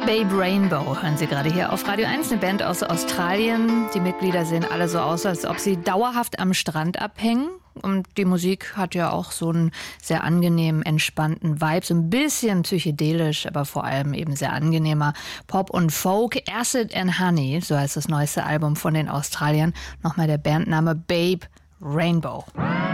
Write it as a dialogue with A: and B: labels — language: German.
A: Babe Rainbow hören Sie gerade hier auf Radio 1, eine Band aus Australien. Die Mitglieder sehen alle so aus, als ob sie dauerhaft am Strand abhängen. Und die Musik hat ja auch so einen sehr angenehmen, entspannten Vibe, so ein bisschen psychedelisch, aber vor allem eben sehr angenehmer Pop und Folk. Acid and Honey, so heißt das neueste Album von den Australiern. Nochmal der Bandname Babe Rainbow.